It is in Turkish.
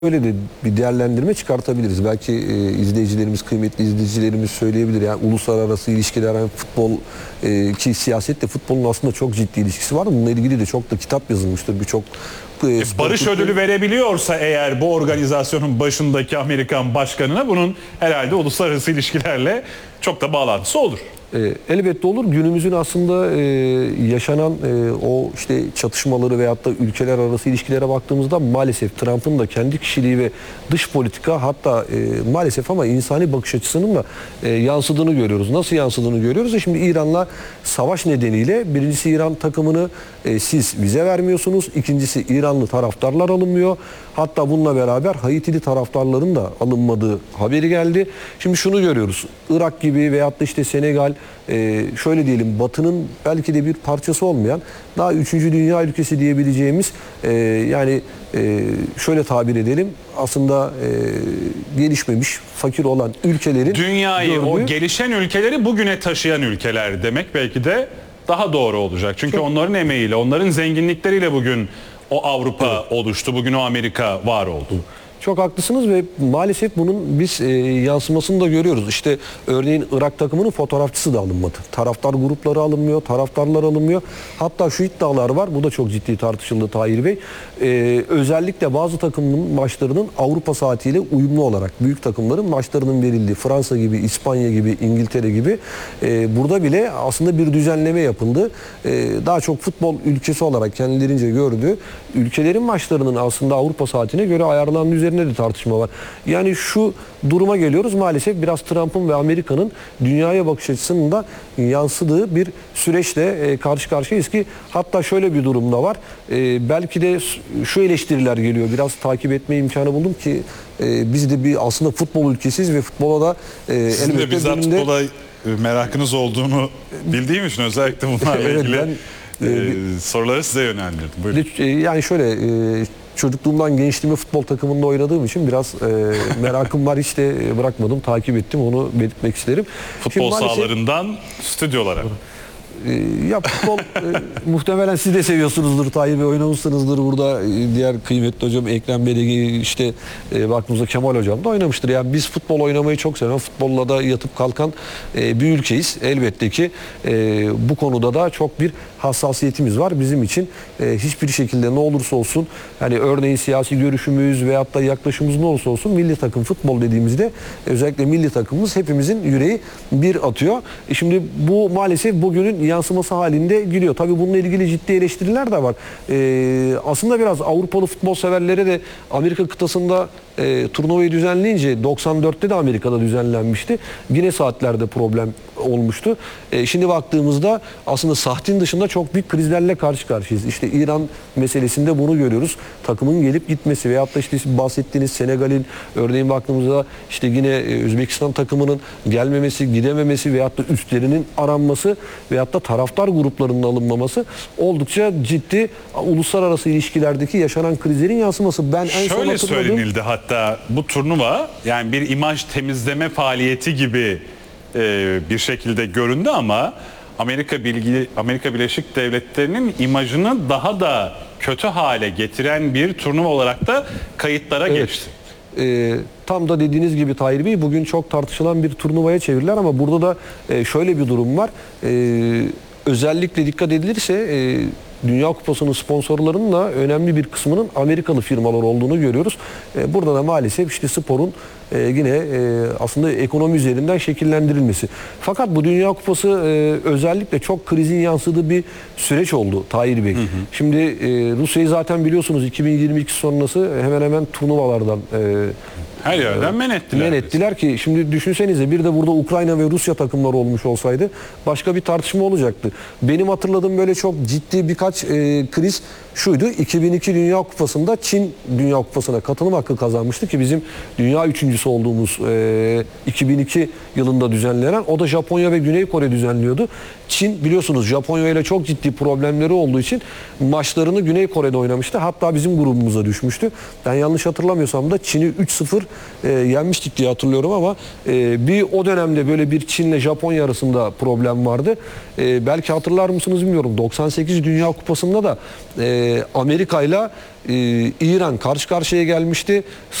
Öyle de bir değerlendirme çıkartabiliriz. Belki izleyicilerimiz, kıymetli izleyicilerimiz söyleyebilir. Yani uluslararası ilişkiler, yani futbol ki siyasetle futbolun aslında çok ciddi ilişkisi var. Bununla ilgili de çok da kitap yazılmıştır. Birçok barış ödülü verebiliyorsa eğer bu organizasyonun başındaki Amerikan başkanına, bunun herhalde uluslararası ilişkilerle çok da bağlantısı olur. Elbette olur. Günümüzün aslında yaşanan o işte çatışmaları veyahut da ülkeler arası ilişkilere baktığımızda maalesef Trump'ın da kendi kişiliği ve dış politika, hatta maalesef ama insani bakış açısının da yansıdığını görüyoruz. Nasıl yansıdığını görüyoruz? Şimdi İran'la savaş nedeniyle birincisi İran takımını siz vize vermiyorsunuz. İkincisi İranlı taraftarlar alınmıyor. Hatta bununla beraber Haitili taraftarların da alınmadığı haberi geldi. Şimdi şunu görüyoruz. Irak gibi veyahut da işte Senegal, şöyle diyelim, Batı'nın belki de bir parçası olmayan daha 3. dünya ülkesi diyebileceğimiz yani şöyle tabir edelim, aslında gelişmemiş, fakir olan ülkelerin dünyayı, gördüğü, o gelişen ülkeleri bugüne taşıyan ülkeler demek belki de daha doğru olacak. Çünkü onların emeğiyle, onların zenginlikleriyle bugün o Avrupa oluştu, bugün o Amerika var oldu. Çok haklısınız ve maalesef bunun biz yansımasını da görüyoruz. İşte örneğin Irak takımının fotoğrafçısı da alınmadı. Taraftar grupları alınmıyor, taraftarlar alınmıyor. Hatta şu iddialar var, bu da çok ciddi tartışıldı Tahir Bey. Özellikle bazı takımın maçlarının Avrupa saatiyle uyumlu olarak büyük takımların maçlarının verildiği, Fransa gibi, İspanya gibi, İngiltere gibi burada bile aslında bir düzenleme yapıldı. Daha çok futbol ülkesi olarak kendilerince gördüğü ülkelerin maçlarının aslında Avrupa saatine göre ayarlandığı üzerine de tartışma var. Yani şu duruma geliyoruz, maalesef biraz Trump'ın ve Amerika'nın dünyaya bakış açısının da yansıdığı bir süreçle karşı karşıyayız ki hatta şöyle bir durum da var. Belki de şu eleştiriler geliyor. Biraz takip etme imkanı buldum ki biz de bir aslında futbol ülkesiyiz ve futbola da Sizin de bizzat futbola merakınız olduğunu bildiğim için özellikle bunlarla ilgili soruları size yöneldirdim. Buyurun. Yani şöyle, çocukluğumdan gençliğime futbol takımında oynadığım için biraz merakım var. Hiç de bırakmadım, takip ettim. Onu belirtmek isterim. Futbol sahalarından stüdyolara. Ya futbol muhtemelen siz de seviyorsunuzdur Tahir Bey, oynamışsınızdır burada. Diğer kıymetli hocam Ekrem Belegi, işte baktığımızda Kemal hocam da oynamıştır. Yani biz futbol oynamayı çok seven, futbolla da yatıp kalkan bir ülkeyiz. Elbette ki bu konuda da çok bir hassasiyetimiz var bizim için. Hiçbir şekilde ne olursa olsun, hani örneğin siyasi görüşümüz veyahut da yaklaşımımız ne olursa olsun, milli takım futbol dediğimizde özellikle milli takımımız hepimizin yüreği bir atıyor. Şimdi bu maalesef bugünün yansıması halinde gidiyor. Tabii bununla ilgili ciddi eleştiriler de var. Aslında biraz Avrupalı futbol severlere de Amerika kıtasında turnuvayı düzenleyince 94'te de Amerika'da düzenlenmişti. Yine saatlerde problem olmuştu. Şimdi baktığımızda aslında sahtin dışında çok büyük krizlerle karşı karşıyayız. İşte İran meselesinde bunu görüyoruz. Takımın gelip gitmesi veyahut da işte bahsettiğiniz Senegal'in, örneğin baktığımızda işte yine Özbekistan takımının gelmemesi, gidememesi veyahut da üstlerinin aranması veyahut da taraftar gruplarının alınmaması oldukça ciddi uluslararası ilişkilerdeki yaşanan krizlerin yansıması. Ben en şöyle söylenildi hatta, bu turnuva yani bir imaj temizleme faaliyeti gibi bir şekilde göründü ama Amerika Birleşik Devletleri'nin imajını daha da kötü hale getiren bir turnuva olarak da kayıtlara geçti. Tam da dediğiniz gibi Tahir Bey, bugün çok tartışılan bir turnuvaya çevirdiler ama burada da şöyle bir durum var. Özellikle dikkat edilirse Dünya Kupası'nın sponsorlarının da önemli bir kısmının Amerikalı firmalar olduğunu görüyoruz. Burada da maalesef işte sporun yine aslında ekonomi üzerinden şekillendirilmesi. Fakat bu Dünya Kupası özellikle çok krizin yansıdığı bir süreç oldu Tahir Bey. Şimdi Rusya'yı zaten biliyorsunuz 2022 sonrası hemen hemen turnuvalardan her yerden men ettiler ki şimdi düşünsenize, bir de burada Ukrayna ve Rusya takımları olmuş olsaydı başka bir tartışma olacaktı. Benim hatırladığım böyle çok ciddi birkaç kriz şuydu. 2002 Dünya Kupası'nda Çin Dünya Kupası'na katılım hakkı kazanmıştı ki bizim dünya üçüncüsü birincisi olduğumuz 2002 yılında düzenlenen, o da Japonya ve Güney Kore düzenliyordu. Çin biliyorsunuz Japonya ile çok ciddi problemleri olduğu için maçlarını Güney Kore'de oynamıştı. Hatta bizim grubumuza düşmüştü. Ben yanlış hatırlamıyorsam da Çin'i 3-0 yenmiştik diye hatırlıyorum ama bir o dönemde böyle bir Çin'le Japonya arasında problem vardı. Belki hatırlar mısınız bilmiyorum. 98 Dünya Kupası'nda da Amerika ile İran karşı karşıya gelmişti.